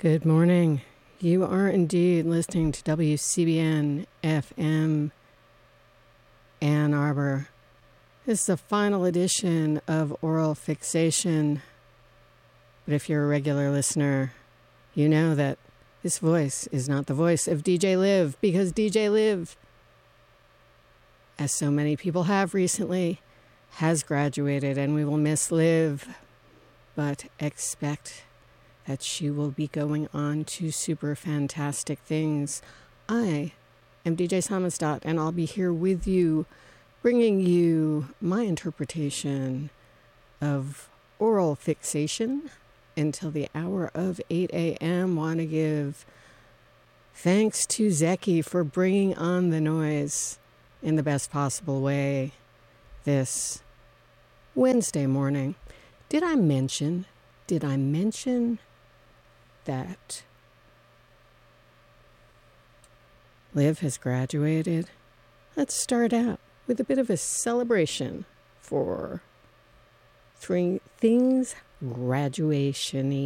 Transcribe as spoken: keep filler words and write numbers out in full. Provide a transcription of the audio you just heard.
Good morning. You are indeed listening to W C B N F M Ann Arbor. This is the final edition of Oral Fixation. But if you're a regular listener, you know that this voice is not the voice of D J Liv, because D J Liv, as so many people have recently, has graduated, and we will miss Liv, but expect that she will be going on to super fantastic things. I am D J Samizdat, and I'll be here with you, bringing you my interpretation of oral fixation until the hour of eight a.m. Want to give thanks to Zeki for bringing on the noise in the best possible way this Wednesday morning. Did I mention, did I mention that Liv has graduated? Let's start out with a bit of a celebration for three things graduation-y.